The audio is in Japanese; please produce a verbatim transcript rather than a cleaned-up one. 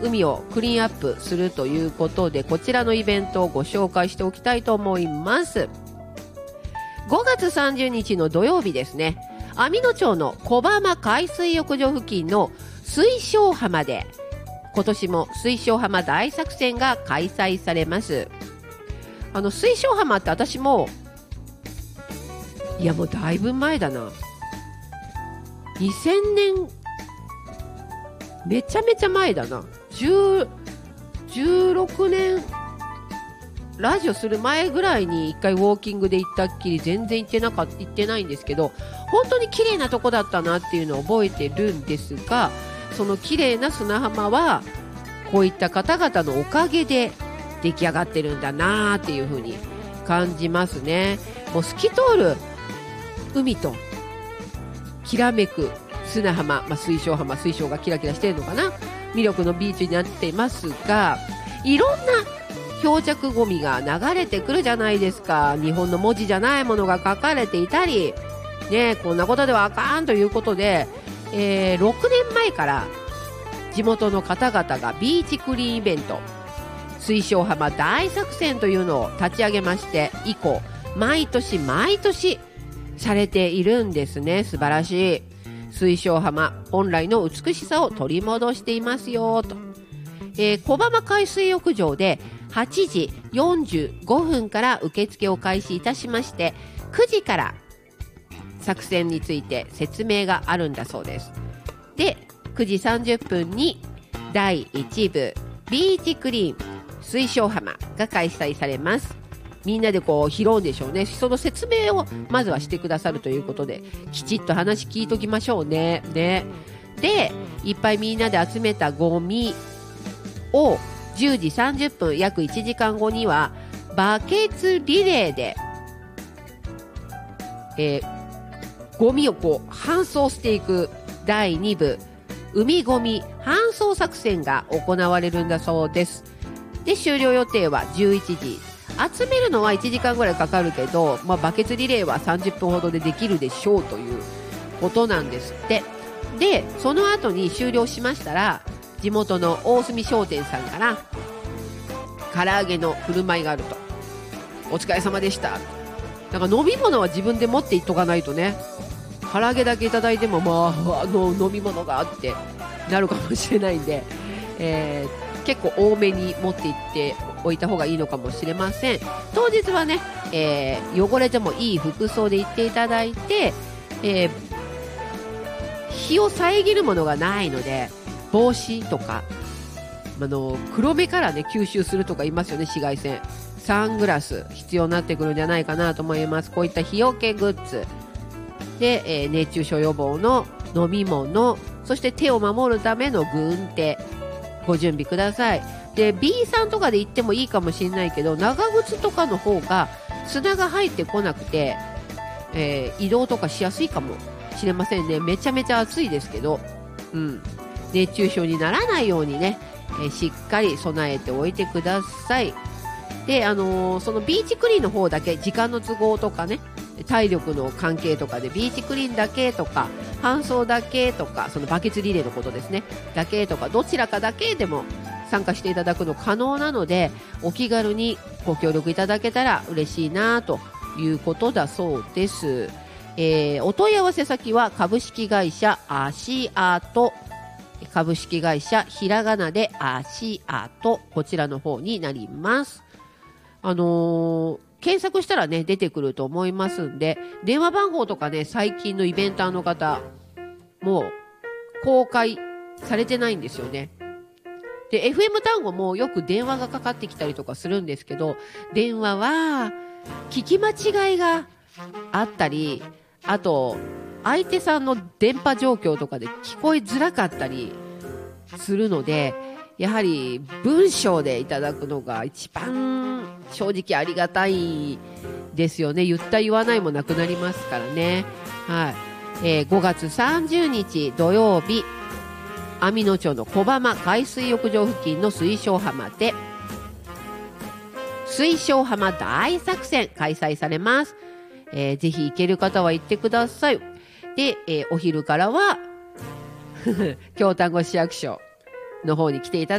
海をクリーンアップするということで、こちらのイベントをご紹介しておきたいと思います。ごがつさんじゅうにちの土曜日ですね、網野町の小浜海水浴場付近の水晶浜で今年も水晶浜大作戦が開催されます。あの水晶浜って私もいやもうだいぶ前だな、にせんねんめちゃめちゃ前だな、じゅう、じゅうろくねんラジオする前ぐらいに一回ウォーキングで行ったっきり全然行ってなかった行ってないんですけど、本当に綺麗なとこだったなっていうのを覚えてるんですが、その綺麗な砂浜はこういった方々のおかげで出来上がってるんだなっていう風に感じますね。もう透き通る海ときらめく砂浜、まあ、水晶浜、水晶がキラキラしてるのかな、魅力のビーチになっていますが、いろんな漂着ゴミが流れてくるじゃないですか。日本の文字じゃないものが書かれていたりね、こんなことではあかんということで、えー、ろくねんまえから地元の方々がビーチクリーンイベント水晶浜大作戦というのを立ち上げまして、以降毎年毎年されているんですね。素晴らしい。水晶浜本来の美しさを取り戻していますよと、えー、小浜海水浴場ではちじよんじゅうごふんから受付を開始いたしまして、くじから作戦について説明があるんだそうです。で、くじさんじゅっぷんにだいいちぶビーチクリーン水晶浜が開催されます。みんなでこう拾うんでしょうね。その説明をまずはしてくださるということで、きちっと話聞いときましょうね。ね。で、いっぱいみんなで集めたゴミをじゅうじさんじゅっぷん、約いちじかんごにはバケツリレーで、えー、ゴミをこう搬送していくだいにぶ海ゴミ搬送作戦が行われるんだそうです。で、終了予定はじゅういちじ。集めるのはいちじかんぐらいかかるけど、まあ、バケツリレーはさんじゅっぷんほどでできるでしょうということなんですって。で、その後に終了しましたら、地元の大隅商店さんから唐揚げの振る舞いがあると。お疲れ様でした。なんか飲み物は自分で持っていっとかないとね、唐揚げだけいただいても、まあ、あの飲み物があってなるかもしれないんで、えー、結構多めに持っていっておいた方がいいのかもしれません。当日はね、えー、汚れてもいい服装で行っていただいて、えー、日を遮るものがないので、帽子とか、あの黒目からね吸収するとか言いますよね、紫外線。サングラス必要になってくるんじゃないかなと思います。こういった日よけグッズで、えー、熱中症予防の飲み物、そして手を守るための軍手ご準備ください。で ビー さんとかで行ってもいいかもしれないけど、長靴とかの方が砂が入ってこなくて、えー、移動とかしやすいかもしれませんね。めちゃめちゃ暑いですけど、うん、熱中症にならないようにね、えー、しっかり備えておいてください。で、あのー、そのビーチクリーンの方だけ、時間の都合とかね、体力の関係とかでビーチクリーンだけとか搬送だけとか、そのバケツリレーのことですね、だけとか、どちらかだけでも参加していただくの可能なので、お気軽にご協力いただけたら嬉しいなということだそうです。えー、お問い合わせ先は株式会社アシアート、株式会社ひらがなでアシアート、こちらの方になります。あのー、検索したらね出てくると思いますんで、電話番号とかね、最近のイベンターの方もう公開されてないんですよね。で エフエム 単語もよく電話がかかってきたりとかするんですけど、電話は聞き間違いがあったり、あと相手さんの電波状況とかで聞こえづらかったりするので、やはり文章でいただくのが一番正直ありがたいですよね。言った言わないもなくなりますからね。はい、えー、ごがつさんじゅうにち土曜日、網野町の小浜海水浴場付近の水晶浜で水晶浜大作戦開催されます。えー、ぜひ行ける方は行ってください。で、えー、お昼からは京丹後市役所の方に来ていただ